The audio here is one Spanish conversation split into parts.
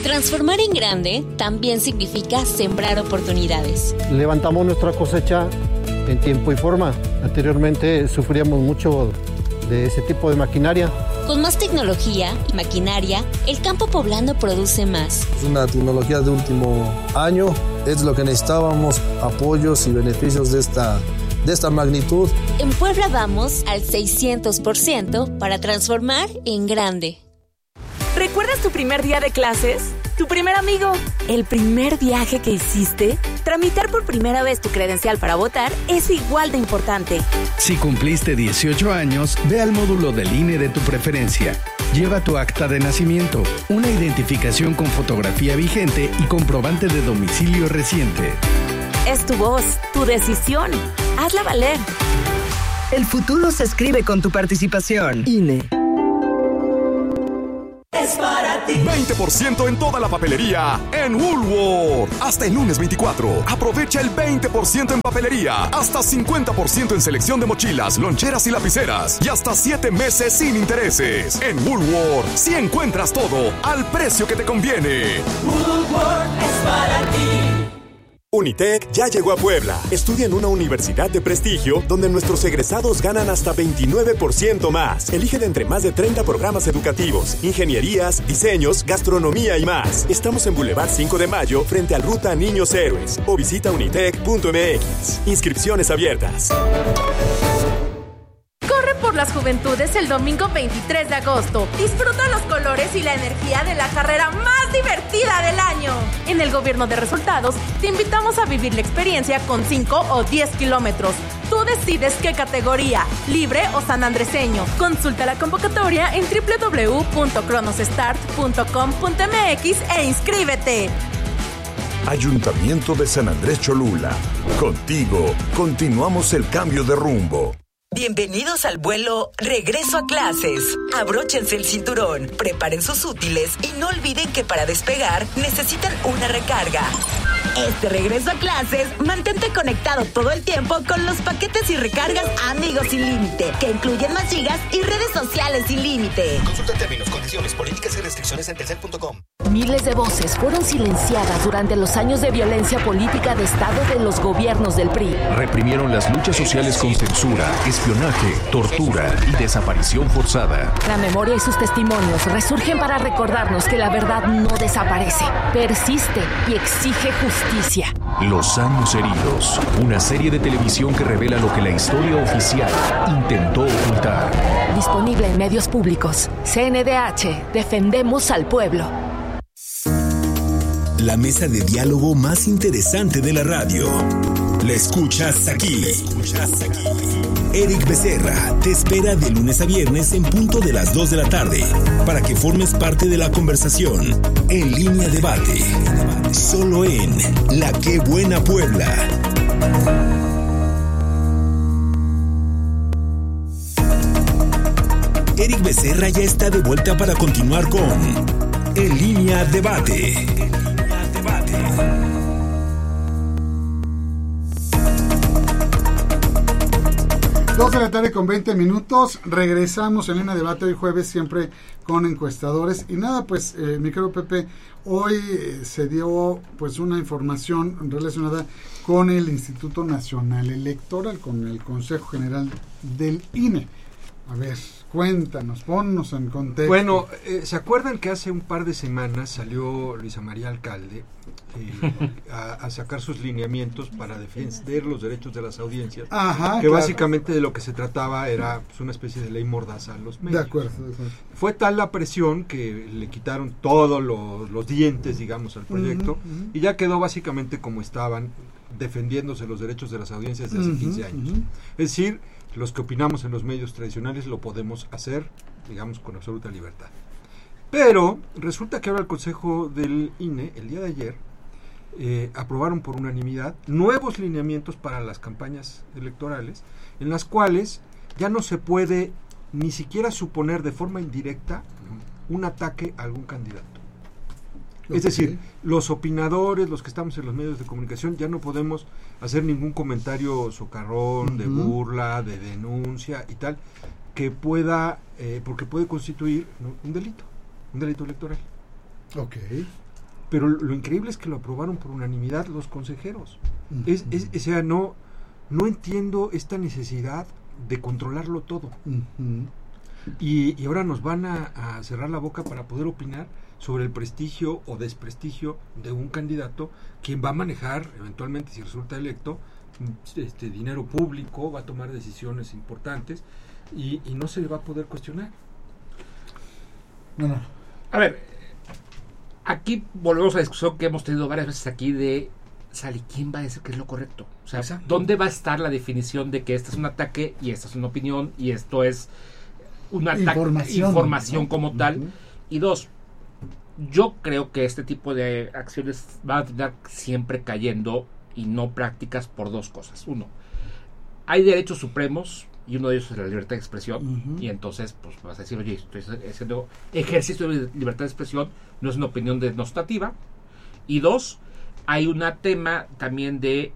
Transformar en grande también significa sembrar oportunidades. Levantamos nuestra cosecha en tiempo y forma. Anteriormente sufríamos mucho de ese tipo de maquinaria. Con más tecnología y maquinaria, el campo poblano produce más. Es una tecnología de último año, es lo que necesitábamos, apoyos y beneficios de esta magnitud. En Puebla vamos al 600% para transformar en grande. ¿Recuerdas tu primer día de clases? ¿Tu primer amigo? ¿El primer viaje que hiciste? Tramitar por primera vez tu credencial para votar es igual de importante. Si cumpliste 18 años, ve al módulo del INE de tu preferencia. Lleva tu acta de nacimiento, una identificación con fotografía vigente y comprobante de domicilio reciente. Es tu voz, tu decisión. Hazla valer. El futuro se escribe con tu participación. INE. Es para ti. 20% en toda la papelería en Woolworth. Hasta el lunes 24. Aprovecha el 20% en papelería. Hasta 50% en selección de mochilas, loncheras y lapiceras. Y hasta 7 meses sin intereses. En Woolworth, si encuentras todo al precio que te conviene. Woolworth es para ti. Unitec ya llegó a Puebla. Estudia en una universidad de prestigio donde nuestros egresados ganan hasta 29% más. Elige de entre más de 30 programas educativos, ingenierías, diseños, gastronomía y más. Estamos en Boulevard 5 de Mayo frente al Ruta Niños Héroes o visita unitec.mx. Inscripciones abiertas. Corre por las juventudes el domingo 23 de agosto. Disfruta los colores y la energía de la carrera más divertida del año. En el Gobierno de Resultados, te invitamos a vivir la experiencia con 5 o 10 kilómetros. Tú decides qué categoría, libre o sanandreseño. Consulta la convocatoria en www.cronosstart.com.mx e inscríbete. Ayuntamiento de San Andrés Cholula. Contigo, continuamos el cambio de rumbo. Bienvenidos al vuelo Regreso a Clases. Abróchense el cinturón, preparen sus útiles y no olviden que para despegar necesitan una recarga. Este regreso a clases, mantente conectado todo el tiempo con los paquetes y recargas Amigos Sin Límite, que incluyen más gigas y redes sociales sin límite. Consulta términos, condiciones, políticas y restricciones en telcel.com. Miles de voces fueron silenciadas durante los años de violencia política de Estado de los gobiernos del PRI. Reprimieron las luchas sociales con censura, espionaje, tortura y desaparición forzada. La memoria y sus testimonios resurgen para recordarnos que la verdad no desaparece, persiste y exige justicia. Los años heridos, una serie de televisión que revela lo que la historia oficial intentó ocultar. Disponible en medios públicos. CNDH, defendemos al pueblo. La mesa de diálogo más interesante de la radio. La escuchas aquí. Eric Becerra te espera de lunes a viernes en punto de las 2 de la tarde para que formes parte de la conversación en Línea Debate. Solo en La Qué Buena Puebla. Eric Becerra ya está de vuelta para continuar con En Línea Debate. 2 de la tarde con 20 minutos, regresamos en Línea Debate hoy jueves, siempre con encuestadores. Y nada, pues, mi querido Pepe, hoy se dio pues una información relacionada con el Instituto Nacional Electoral, con el Consejo General del INE. A ver, cuéntanos, ponnos en contexto. Bueno, ¿se acuerdan que hace un par de semanas salió Luisa María Alcalde a sacar sus lineamientos para defender los derechos de las audiencias? Ajá, que básicamente de lo que se trataba era pues, una especie de ley mordaza a los medios. De acuerdo. Fue tal la presión que le quitaron todos los dientes, digamos, al proyecto, y ya quedó básicamente como estaban, defendiéndose los derechos de las audiencias de hace 15 años. Es decir, los que opinamos en los medios tradicionales lo podemos hacer, digamos, con absoluta libertad. Pero resulta que ahora el Consejo del INE, el día de ayer, aprobaron por unanimidad nuevos lineamientos para las campañas electorales, en las cuales ya no se puede ni siquiera suponer de forma indirecta un ataque a algún candidato. Okay. Es decir, los opinadores, los que estamos en los medios de comunicación, ya no podemos hacer ningún comentario socarrón, de burla, de denuncia y tal, que pueda, porque puede constituir, ¿no?, un delito electoral. Ok. Pero lo increíble es que lo aprobaron por unanimidad los consejeros. O sea, no entiendo esta necesidad de controlarlo todo. Y ahora nos van a cerrar la boca para poder opinar sobre el prestigio o desprestigio de un candidato, quien va a manejar eventualmente, si resulta electo, dinero público, va a tomar decisiones importantes y no se le va a poder cuestionar. No. A ver, aquí volvemos a la discusión que hemos tenido varias veces aquí de Sally, ¿quién va a decir que es lo correcto? O sea, exacto, ¿dónde va a estar la definición de que este es un ataque y esta es una opinión y esto es una información como tal? Y dos, yo creo que este tipo de acciones van a terminar siempre cayendo y no prácticas por dos cosas. Uno, hay derechos supremos y uno de ellos es la libertad de expresión, y entonces pues vas a decir, oye, estoy haciendo ejercicio de libertad de expresión, no es una opinión denostativa. Y dos, hay un tema también de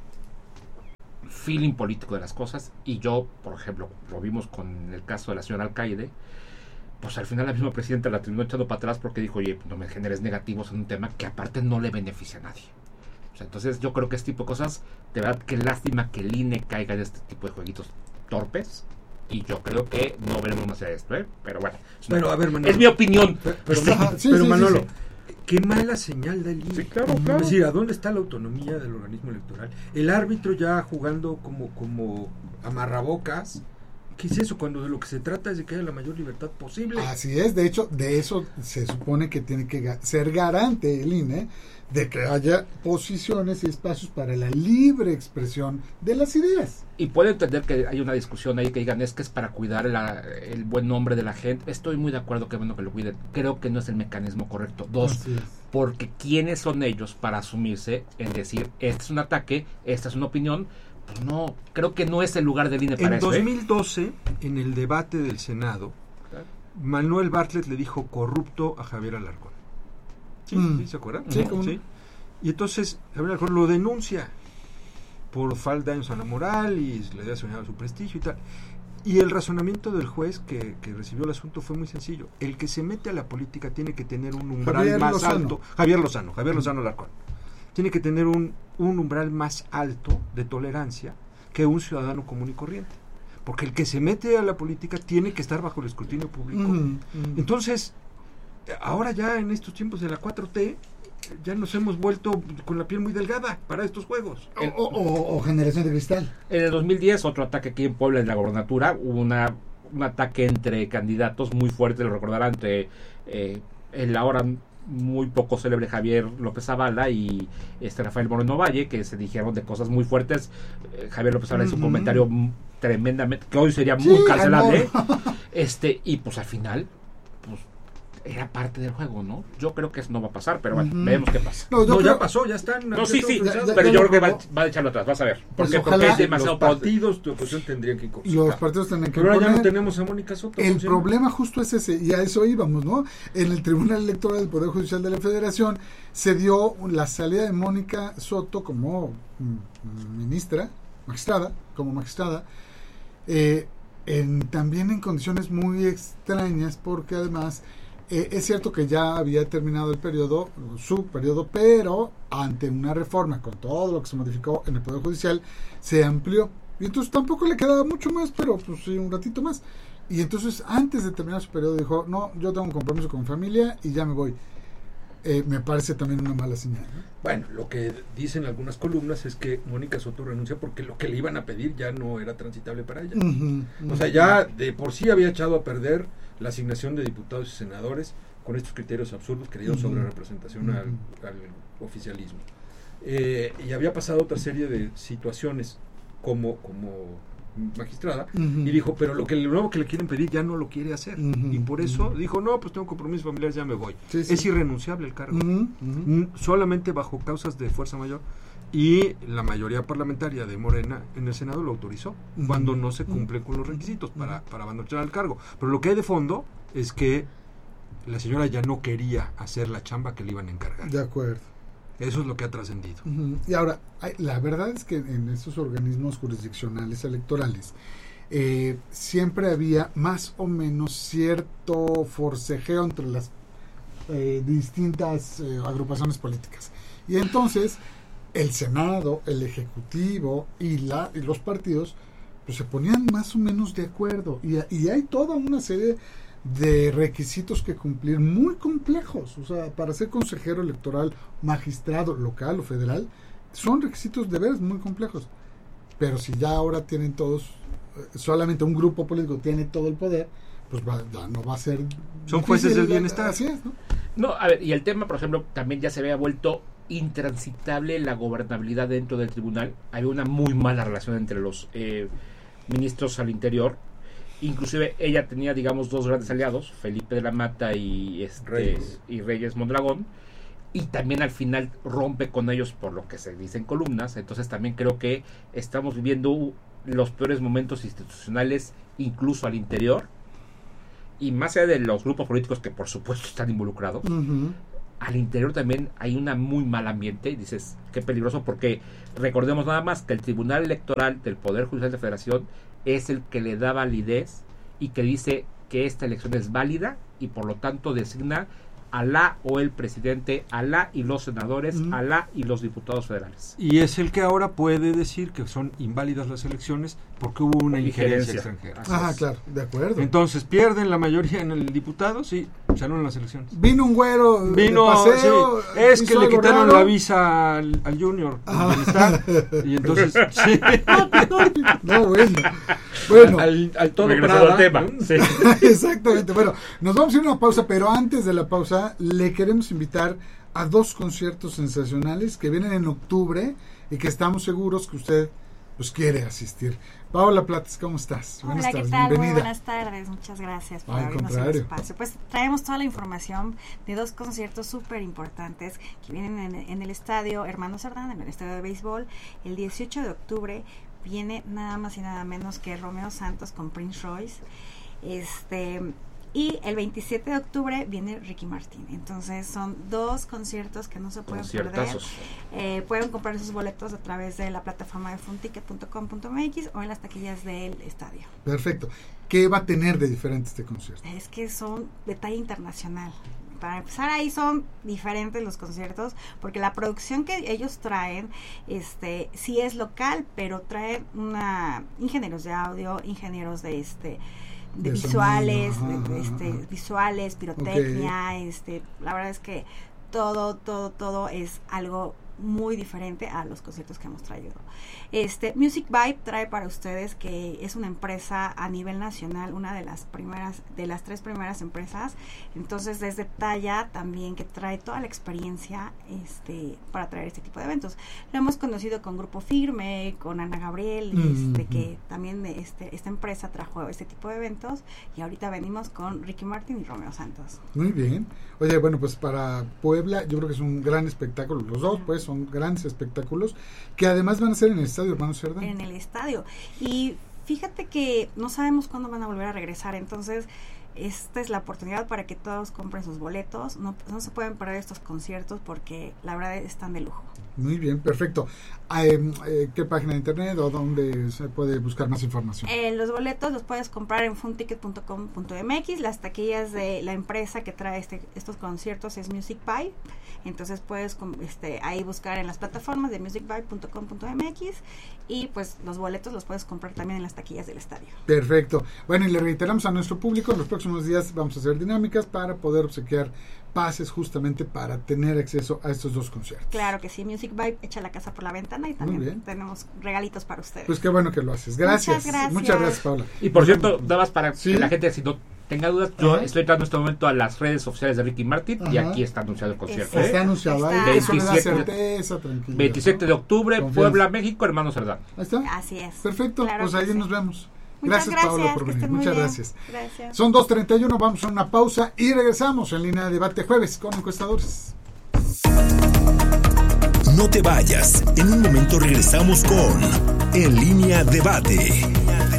feeling político de las cosas, y yo, por ejemplo, lo vimos con el caso de la señora Alcaide, pues al final la misma presidenta la terminó echando para atrás porque dijo, oye, no me generes negativos en un tema que aparte no le beneficia a nadie. O sea, entonces yo creo que este tipo de cosas, de verdad, qué lástima que el INE caiga en este tipo de jueguitos torpes, y yo creo que no veremos más allá de esto, pero bueno, pero, a ver, Manolo, es mi opinión. Pero Manolo, qué mala señal da el INE. Sí, claro. Es decir, ¿a dónde está la autonomía del organismo electoral? El árbitro ya jugando como amarrabocas. ¿Qué es eso? Cuando de lo que se trata es de que haya la mayor libertad posible. Así es, de hecho, de eso se supone que tiene que ser garante el INE, de que haya posiciones y espacios para la libre expresión de las ideas. Y puedo entender que hay una discusión ahí que digan, es que es para cuidar el buen nombre de la gente. Estoy muy de acuerdo, que bueno que lo cuiden. Creo que no es el mecanismo correcto. Dos, porque ¿quiénes son ellos para asumirse en decir, este es un ataque, esta es una opinión? Pues no, creo que no es el lugar del INE para eso. En 2012, en el debate del Senado, Manuel Bartlett le dijo corrupto a Javier Alarcón. ¿Sí? ¿Se acuerdan? Sí. Y entonces Javier Alarcón lo denuncia por falta de daños a la moral y le había soñado su prestigio y tal. Y el razonamiento del juez que recibió el asunto fue muy sencillo. El que se mete a la política tiene que tener un umbral más alto. Javier Lozano Alarcón. Tiene que tener un umbral más alto de tolerancia que un ciudadano común y corriente. Porque el que se mete a la política tiene que estar bajo el escrutinio público. Entonces, ahora ya en estos tiempos de la 4T, ya nos hemos vuelto con la piel muy delgada para estos juegos. O generación de cristal. En el 2010, otro ataque aquí en Puebla, en la gobernatura, hubo un ataque entre candidatos muy fuerte, lo recordarán, entre el ahora muy poco célebre Javier López Zavala y Rafael Moreno Valle, que se dijeron de cosas muy fuertes. Javier López Zavala hizo un comentario tremendamente, que hoy sería muy cancelable, y pues al final pues era parte del juego, ¿no? Yo creo que eso no va a pasar, pero bueno, veremos qué pasa. Ya pasó, ya están. No, sí, pero yo creo que va a echarlo atrás, vas a ver. Porque es demasiado. Los partidos de oposición tendrían que incursionar. Los partidos tendrían que Pero ahora ya no tenemos a Mónica Soto. El problema justo es ese, y a eso íbamos, ¿no? En el Tribunal Electoral del Poder Judicial de la Federación se dio la salida de Mónica Soto como magistrada, también en condiciones muy extrañas, porque además es cierto que ya había terminado su periodo, pero ante una reforma con todo lo que se modificó en el Poder Judicial, se amplió, y entonces tampoco le quedaba mucho más, pero pues sí, un ratito más, y entonces antes de terminar su periodo dijo, no, yo tengo un compromiso con mi familia y ya me voy. Me parece también una mala señal, ¿no? Bueno, lo que dicen algunas columnas es que Mónica Soto renuncia porque lo que le iban a pedir ya no era transitable para ella. O sea, ya de por sí había echado a perder la asignación de diputados y senadores con estos criterios absurdos que le dieron sobre representación al oficialismo. Y había pasado otra serie de situaciones como magistrada, y dijo, pero lo nuevo que le quieren pedir ya no lo quiere hacer, y por eso dijo, no, pues tengo compromisos familiares, ya me voy. Es irrenunciable el cargo, solamente bajo causas de fuerza mayor, y la mayoría parlamentaria de Morena en el Senado lo autorizó, cuando no se cumplen con los requisitos para abandonar el cargo. Pero lo que hay de fondo es que la señora ya no quería hacer la chamba que le iban a encargar. De acuerdo. Eso es lo que ha trascendido. Y ahora, la verdad es que en estos organismos jurisdiccionales electorales siempre había más o menos cierto forcejeo entre las distintas agrupaciones políticas. Y entonces el Senado, el Ejecutivo y los partidos pues se ponían más o menos de acuerdo. Y hay toda una serie de requisitos que cumplir muy complejos. O sea, para ser consejero electoral, magistrado local o federal, son requisitos de veras muy complejos. Pero si ya ahora tienen todos, solamente un grupo político tiene todo el poder, pues ya no va a ser... Son jueces del bienestar. Así es, ¿no? No, a ver, y el tema, por ejemplo, también ya se había vuelto intransitable la gobernabilidad dentro del tribunal. Había una muy mala relación entre los ministros al interior. Inclusive ella tenía, digamos, dos grandes aliados, Felipe de la Mata y Reyes Mondragón, y también al final rompe con ellos por lo que se dice en columnas. Entonces también creo que estamos viviendo los peores momentos institucionales incluso al interior, y más allá de los grupos políticos que por supuesto están involucrados. Al interior también hay una muy mal ambiente, y dices, qué peligroso, porque recordemos nada más que el Tribunal Electoral del Poder Judicial de Federación es el que le da validez y que dice que esta elección es válida, y por lo tanto designa a la o el presidente, a la y los senadores, a la y los diputados federales. Y es el que ahora puede decir que son inválidas las elecciones porque hubo una injerencia extranjera. Claro, de acuerdo. Entonces pierden la mayoría en el diputado, sí, se anulan las elecciones. Vino un güero de paseo, sí, es que le quitaron la visa al Junior y entonces sí. No, bueno, al todo Prada, tema. ¿No? Sí. Exactamente. Bueno, nos vamos a ir a una pausa, pero antes de la pausa le queremos invitar a 2 conciertos sensacionales que vienen en octubre y que estamos seguros que usted pues quiere asistir. Paola Platas, ¿cómo estás? Hola, buenas tardes, ¿qué tal? Muy buenas tardes, muchas gracias por abrirnos el espacio. Pues traemos toda la información de 2 conciertos súper importantes que vienen en el estadio Hermano Cerdán, en el estadio de béisbol. El 18 de octubre viene nada más y nada menos que Romeo Santos con Prince Royce. Y el 27 de octubre viene Ricky Martin. Entonces son 2 conciertos que no se pueden perder. Pueden comprar sus boletos a través de la plataforma de funticket.com.mx o en las taquillas del estadio. Perfecto. ¿Qué va a tener de diferente este concierto? Es que son de talla internacional. Para empezar, ahí son diferentes los conciertos, porque la producción que ellos traen sí es local, pero traen ingenieros de audio, ingenieros de visuales, visuales, pirotecnia, la verdad es que todo es algo muy diferente a los conciertos que hemos traído. Music Vibe trae para ustedes, que es una empresa a nivel nacional, una de las 3 primeras empresas, entonces desde talla también, que trae toda la experiencia para traer este tipo de eventos. Lo hemos conocido con Grupo Firme, con Ana Gabriel, que también esta empresa trajo este tipo de eventos, y ahorita venimos con Ricky Martin y Romeo Santos. Muy bien. Oye, bueno, pues para Puebla yo creo que es un gran espectáculo, los 2 pues son grandes espectáculos que además van a ser en el estadio Hermano Cerdán. En el estadio. Y fíjate que no sabemos cuándo van a volver a regresar, entonces esta es la oportunidad para que todos compren sus boletos. No se pueden perder estos conciertos porque la verdad están de lujo. Muy bien, perfecto. ¿Qué página de internet o dónde se puede buscar más información? Los boletos los puedes comprar en funticket.com.mx. Las taquillas de la empresa que trae estos conciertos es Music Vibe. Entonces puedes ahí buscar en las plataformas de musicvibe.com.mx, y pues los boletos los puedes comprar también en las taquillas del estadio. Perfecto. Bueno, y le reiteramos a nuestro público, en los próximos días vamos a hacer dinámicas para poder obsequiar pases justamente para tener acceso a estos 2 conciertos. Claro que sí, Music Vibe echa la casa por la ventana, y también tenemos regalitos para ustedes. Pues qué bueno que lo haces. Gracias. Muchas gracias, Paula. Y por cierto, nada más para que la gente, si no tenga dudas, yo estoy entrando en este momento a las redes oficiales de Ricky Martin, y aquí está anunciado el concierto. Está anunciado ahí, eso me da certeza, tranquilo. 27 de octubre, Puebla, México, Hermano Cerdán. Ahí está. Así es. Perfecto, claro, pues ahí nos vemos. Muchas gracias, Paula, por venir. Muchas gracias. Gracias. Son 2:31, vamos a una pausa y regresamos en Línea de Debate jueves con encuestadores. No te vayas, en un momento regresamos con En Línea Debate.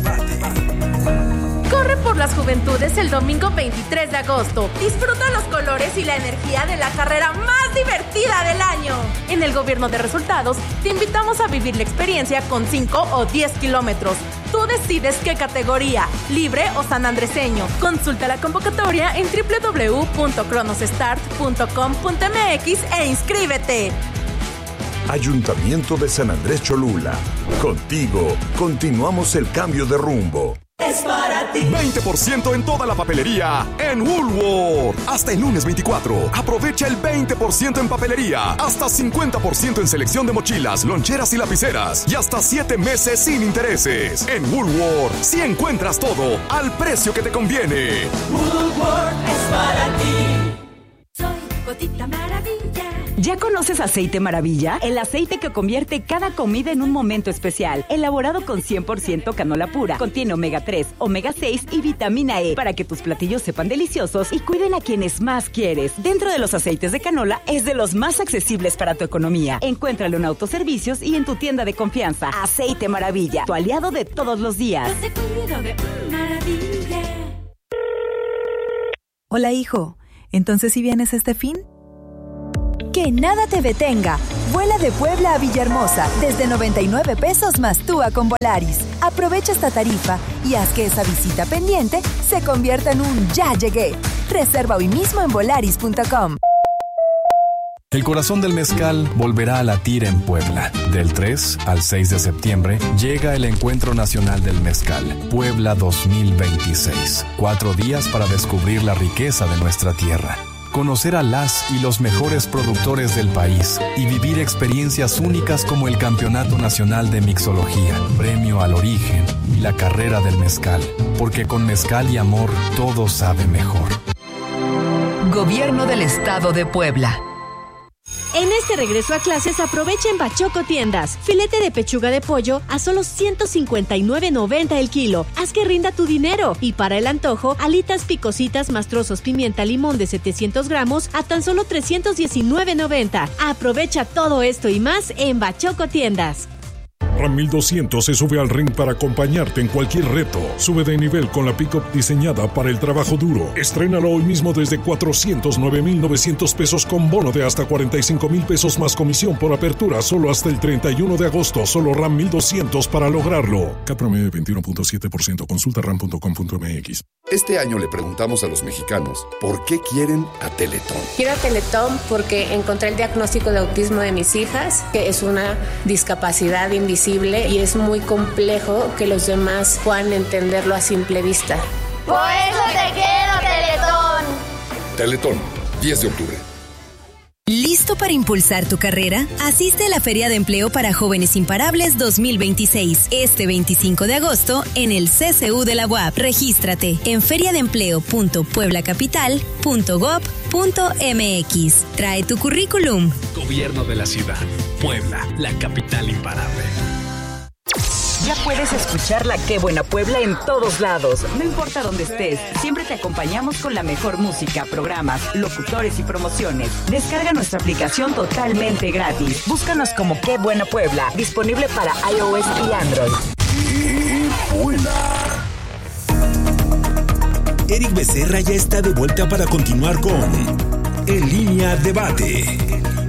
Corre por las juventudes el domingo 23 de agosto. Disfruta los colores y la energía de la carrera más divertida del año. En el Gobierno de Resultados te invitamos a vivir la experiencia con 5 o 10 kilómetros. Tú decides qué categoría, libre o sanandreseño. Consulta la convocatoria en www.cronosstart.com.mx e inscríbete. Ayuntamiento de San Andrés Cholula. Contigo, continuamos el cambio de rumbo. Es para ti. 20% en toda la papelería en Woolworth. Hasta el lunes 24. Aprovecha el 20% en papelería. Hasta 50% en selección de mochilas, loncheras y lapiceras. Y hasta 7 meses sin intereses. En Woolworth, si encuentras todo al precio que te conviene. Woolworth es para ti. Soy Gotita Maravilla. ¿Ya conoces Aceite Maravilla? El aceite que convierte cada comida en un momento especial. Elaborado con 100% canola pura. Contiene omega 3, omega 6 y vitamina E para que tus platillos sepan deliciosos y cuiden a quienes más quieres. Dentro de los aceites de canola es de los más accesibles para tu economía. Encuéntralo en autoservicios y en tu tienda de confianza. Aceite Maravilla, tu aliado de todos los días. Yo te cuido de maravilla. Hola, hijo. ¿Entonces si vienes este fin? Que nada te detenga. Vuela de Puebla a Villahermosa desde 99 pesos más TUA con Volaris. Aprovecha esta tarifa y haz que esa visita pendiente se convierta en un ya llegué. Reserva hoy mismo en volaris.com. El corazón del mezcal volverá a latir en Puebla. Del 3 al 6 de septiembre llega el Encuentro Nacional del Mezcal, Puebla 2026. 4 días para descubrir la riqueza de nuestra tierra. Conocer a las y los mejores productores del país y vivir experiencias únicas como el Campeonato Nacional de Mixología, Premio al Origen y la Carrera del Mezcal. Porque con mezcal y amor todo sabe mejor. Gobierno del Estado de Puebla. En este regreso a clases aprovecha en Bachoco Tiendas. Filete de pechuga de pollo a solo $159.90 el kilo. Haz que rinda tu dinero. Y para el antojo, alitas picositas más trozos pimienta limón de 700 gramos a tan solo $319.90. Aprovecha todo esto y más en Bachoco Tiendas. Ram 1200 se sube al ring para acompañarte en cualquier reto. Sube de nivel con la pick-up diseñada para el trabajo duro. Estrénalo hoy mismo desde 409,900 pesos con bono de hasta 45,000 pesos más comisión por apertura solo hasta el 31 de agosto. Solo Ram 1200 para lograrlo. CAT promedio de 21.7%. Consulta ram.com.mx. Este año le preguntamos a los mexicanos ¿por qué quieren a Teletón? Quiero a Teletón porque encontré el diagnóstico de autismo de mis hijas, que es una discapacidad invisible y es muy complejo que los demás puedan entenderlo a simple vista. ¡Por eso te quiero, Teletón! Teletón, 10 de octubre. ¿Listo para impulsar tu carrera? Asiste a la Feria de Empleo para Jóvenes Imparables 2026, este 25 de agosto en el CCU de la UAP. Regístrate en feriadeempleo.pueblacapital.gov.mx. Trae tu currículum. Gobierno de la ciudad. Puebla, la capital imparable. Ya puedes escuchar la Qué Buena Puebla en todos lados. No importa dónde estés, siempre te acompañamos con la mejor música, programas, locutores y promociones. Descarga nuestra aplicación totalmente gratis. Búscanos como Qué Buena Puebla, disponible para iOS y Android. ¡Qué buena! Eric Becerra ya está de vuelta para continuar con En Línea Debate.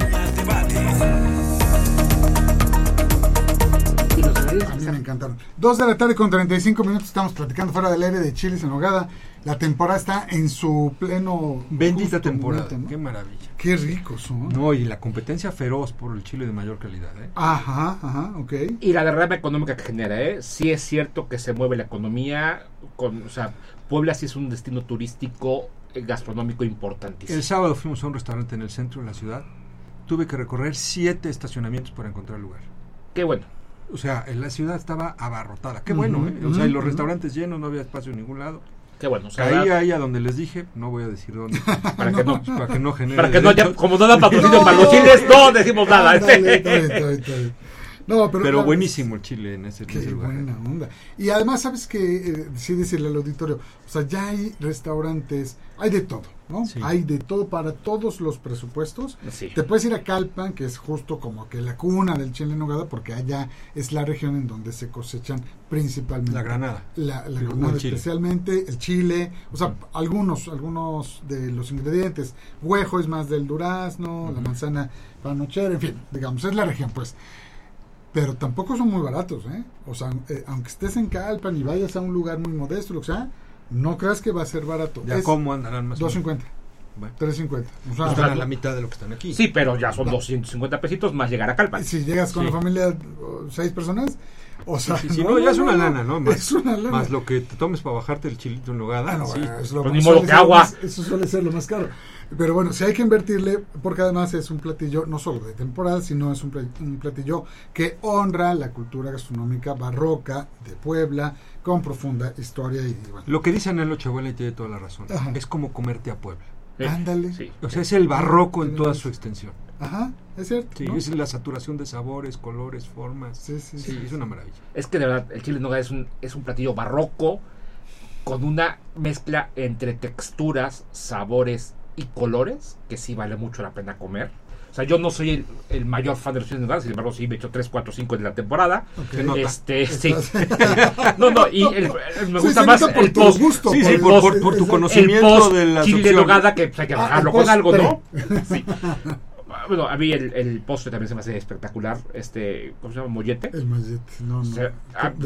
A mí me encantaron. 2 de la tarde con 35 minutos. Estamos platicando fuera del aire de Chiles en Nogada. La temporada está en su pleno... Bendita temporada, momento, ¿no? Qué maravilla. Qué ricos son. No, y la competencia feroz por el chile de mayor calidad, ¿eh? Ajá, ok. Y la derrama económica que genera, ¿eh? Sí es cierto que se mueve la economía, o sea, Puebla sí es un destino turístico, gastronómico importantísimo. El sábado fuimos a un restaurante en el centro de la ciudad. Tuve que recorrer 7 estacionamientos para encontrar lugar. Qué bueno. O sea, la ciudad estaba abarrotada. Qué bueno, ¿eh? O sea, y los restaurantes llenos, no había espacio en ningún lado. Qué bueno. O sea, ahí a donde les dije, no voy a decir dónde. para que no genere. Para que no haya, como no dan patrocinio para los chiles, no decimos nada. No, pero buenísimo el chile en ese lugar. Buena onda. Y además, ¿sabes qué? Sí, decirle al auditorio, o sea, ya hay restaurantes, hay de todo, ¿no? Sí. Hay de todo para todos los presupuestos. Sí. Te puedes ir a Calpan, que es justo como que la cuna del chile en nogada, porque allá es la región en donde se cosechan principalmente. La granada. La granada especialmente, el chile, o sea, algunos de los ingredientes. Huejo es más del durazno, la manzana panochera, en fin, digamos, es la región, pues. pero tampoco son muy baratos, ¿eh? O sea, aunque estés en Calpan y vayas a un lugar muy modesto, lo que sea, no creas que va a ser barato. ¿Ya cómo andarán más? 250. Bueno. 350. O sea, están a la mitad de lo que están aquí. Sí, pero ya son 250 pesitos más llegar a Calpan. Si llegas con la familia 6 personas, o sea, si no, ya es una lana, ¿no? Más, es una lana. Más lo que te tomes para bajarte el chilito en nogada. Ni modo que agua. Eso suele ser lo más caro. Pero bueno, si hay que invertirle, porque además es un platillo no solo de temporada, sino es un platillo que honra la cultura gastronómica barroca de Puebla, con profunda historia. Y bueno. Lo que dice Anhelo Chabuela y tiene toda la razón. Ajá. Es como comerte a Puebla. Ándale. Sí. O sea, es el barroco en toda su extensión. Ajá, es cierto. Sí, ¿no? Es la saturación de sabores, colores, formas. Sí, es una maravilla. Es que de verdad, el chile en nogada es un platillo barroco con una mezcla entre texturas, sabores y colores que sí vale mucho la pena comer. O sea, yo no soy el mayor fan de los chiles en nogada, sin embargo sí me he hecho 3, 4, 5 en la temporada. Okay. Sí. No, y me gusta más el post. Gusto, por tu conocimiento de las chile opciones. En nogada, que hay que bajarlo con algo, ¿no? Sí. Bueno, a mí el postre también se me hace espectacular. ¿Cómo se llama? Mollete. El mollete, no. O sea,